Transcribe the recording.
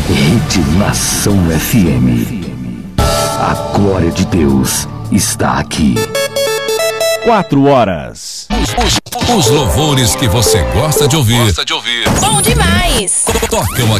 Rede Nação FM. A glória de Deus está aqui. 4 horas. Os louvores que você gosta de ouvir. Bom demais! Tocam